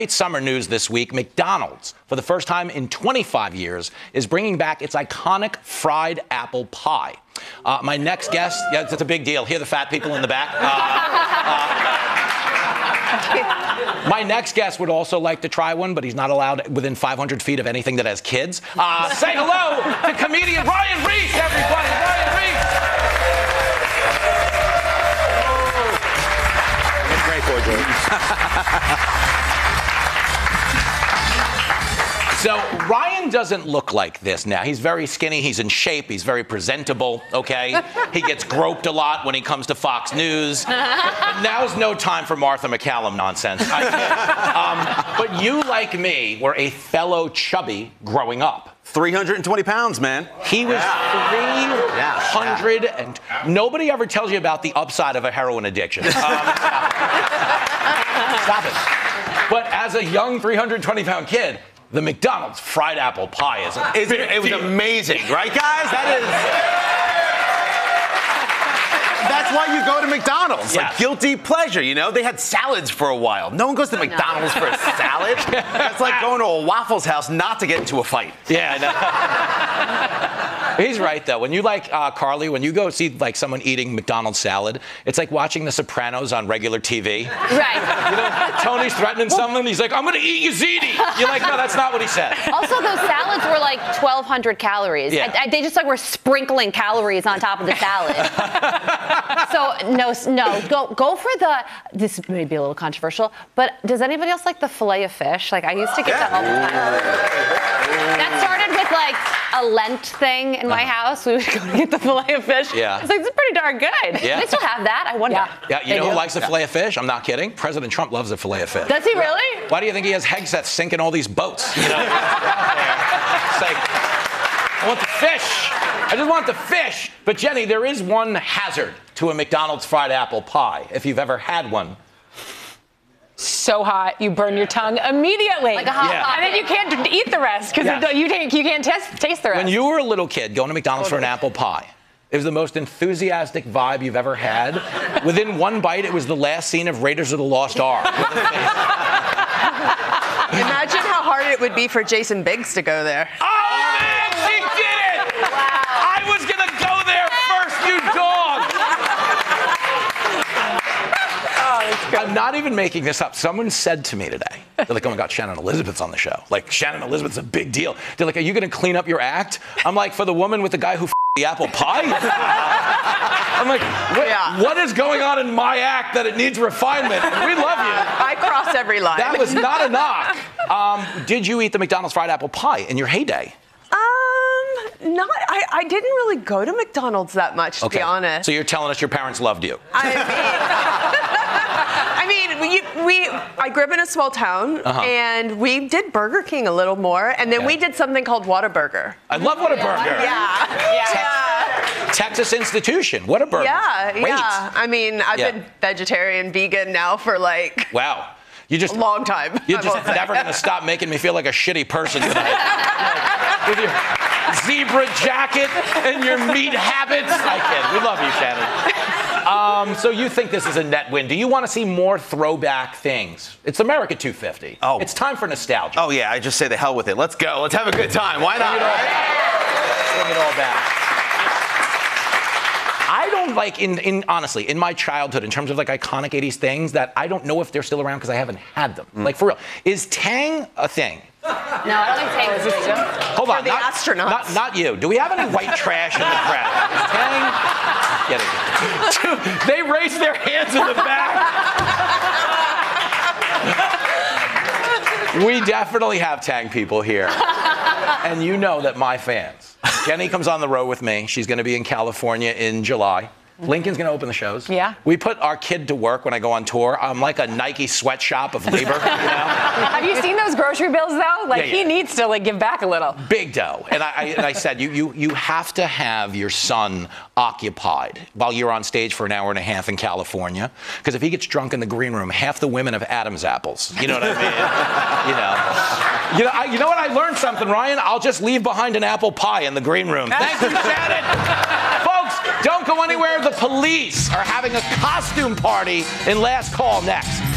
It's summer news this week. McDonald's, for the first time in 25 years, is bringing back its iconic fried apple pie. My next guest, yeah, that's a big deal. Hear the fat people in the back? My next guest would also like to try one, but he's not allowed within 500 feet of anything that has kids. Say hello to comedian Ryan Reese, everybody. Ryan Reese. Great boy, George. So Ryan doesn't look like this now. He's very skinny. He's in shape. He's very presentable, okay? He gets groped a lot when he comes to Fox News. Now's no time for Martha McCallum nonsense. But you, like me, were a fellow chubby growing up. 320 pounds, man. He was 300, and nobody ever tells you about the upside of a heroin addiction. Stop it. But as a young 320-pound kid, the McDonald's fried apple pie is a big It was deal. amazing, right, guys? That's why you go to McDonald's. Yes. Like guilty pleasure, you know? They had salads for a while. No one goes to McDonald's for a salad. That's like going to a Waffles House not to get into a fight. Yeah, He's right, though. When you Carly, when you go see like someone eating McDonald's salad, it's like watching The Sopranos on regular TV. Right. You know, Tony's threatening someone. He's like, I'm going to eat your ziti. You're like, no, that's not what he said. Also, those salads were like 1,200 calories. Yeah. They just like were sprinkling calories on top of the salad. So no, go for the. This may be a little controversial, but does anybody else like the fillet of fish? Like I used to get that all the time. That started with like a Lent thing in my house. We would go to get the fillet of fish. Yeah. It's like, it's pretty darn good. Yeah. They still have that. I wonder. Yeah, you know who likes the fillet of fish? I'm not kidding. President Trump loves the fillet of fish. Does he really? Why do you think he has Hegseth sinking all these boats? You know, out there. It's like, I want the fish. I just want the fish. But Jenny, there is one hazard to a McDonald's fried apple pie, if you've ever had one. So hot, you burn your tongue immediately. Like a hot And then you can't eat the rest because you can't taste the rest. When you were a little kid going to McDonald's for an apple pie, it was the most enthusiastic vibe you've ever had. Within one bite, it was the last scene of Raiders of the Lost Ark. Imagine how hard it would be for Jason Biggs to go there. Oh, man, she did it! Wow. I was going to go there first, you dog! I'm not even making this up. Someone said to me today, they're like, oh my God, Shannon Elizabeth's on the show. Like, Shannon Elizabeth's a big deal. They're like, are you going to clean up your act? I'm like, for the woman with the guy who the apple pie? I'm like, what is going on in my act that it needs refinement? We love you. I cross every line. That was not a knock. Did you eat the McDonald's fried apple pie in your heyday? I didn't really go to McDonald's that much, to be honest. So you're telling us your parents loved you? I grew up in a small town, and we did Burger King a little more, and then we did something called Whataburger. I love Whataburger. Yeah. Texas institution. Whataburger. Yeah. Great. I mean, I've been vegetarian, vegan now for like a long time. You're just never going to stop making me feel like a shitty person tonight. With your zebra jacket and your meat habits. I kid. We love you, Shannon. So you think this is a net win. Do you want to see more throwback things? It's America 250. Oh. It's time for nostalgia. Oh, yeah. I just say the hell with it. Let's go. Let's have a good time. Why not? Bring it all back. I don't like, honestly, in my childhood, in terms of like iconic 80s things, that I don't know if they're still around because I haven't had them. Like, for real. Is Tang a thing? No, I don't think Tang is a thing. Hold on. For the astronauts. Not you. Do we have any white trash in the crowd? Is Tang? Get it. Dude, they raise their hands in the back. We definitely have Tang people here. And you know that my fans. Jenny comes on the road with me. She's going to be in California in July. Lincoln's going to open the shows. Yeah. We put our kid to work when I go on tour. I'm like a Nike sweatshop of labor. You know? Have you seen those grocery bills, though? Like, he needs to, like, give back a little. Big dough. And I said, you have to have your son occupied while you're on stage for an hour and a half in California. Because if he gets drunk in the green room, half the women have Adam's apples. You know what I mean? You know what? I learned something, Ryan. I'll just leave behind an apple pie in the green room. Thank you, Shannon. Folks, don't go anywhere. The police are having a costume party in Last Call next.